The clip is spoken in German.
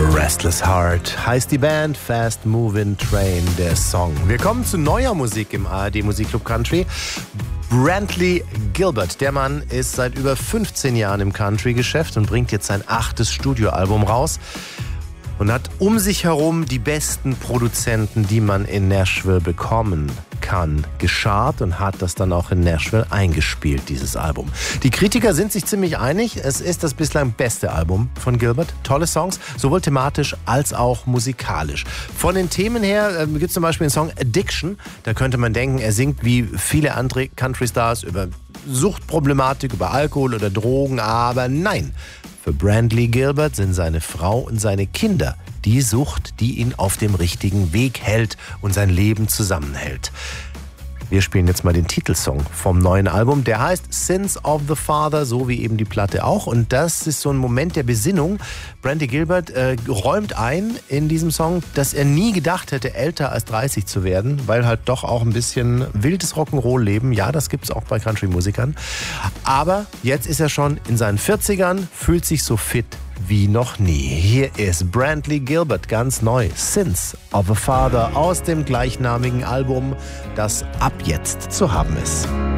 Restless Heart heißt die Band, Fast Moving Train der Song. Wir kommen zu neuer Musik im ARD Musikclub Country. Brantley Gilbert, der Mann ist seit über 15 Jahren im Country-Geschäft und bringt jetzt sein 8. Studioalbum raus und hat um sich herum die besten Produzenten, die man in Nashville bekommen kann, geschart und hat das dann auch in Nashville eingespielt, dieses Album. Die Kritiker sind sich ziemlich einig, es ist das bislang beste Album von Gilbert. Tolle Songs, sowohl thematisch als auch musikalisch. Von den Themen her gibt es zum Beispiel den Song Addiction. Da könnte man denken, er singt wie viele andere Country-Stars über Suchtproblematik, über Alkohol oder Drogen, aber nein. Für Brantley Gilbert sind seine Frau und seine Kinder die Sucht, die ihn auf dem richtigen Weg hält und sein Leben zusammenhält. Wir spielen jetzt mal den Titelsong vom neuen Album. Der heißt Sins of the Father, so wie eben die Platte auch. Und das ist so ein Moment der Besinnung. Brantley Gilbert räumt ein in diesem Song, dass er nie gedacht hätte, älter als 30 zu werden, weil halt doch auch ein bisschen wildes Rock'n'Roll-Leben. Ja, das gibt's auch bei Country-Musikern. Aber jetzt ist er schon in seinen 40ern, fühlt sich so fit wie noch nie. Hier ist Brantley Gilbert ganz neu. Sins of a Father aus dem gleichnamigen Album, das ab jetzt zu haben ist.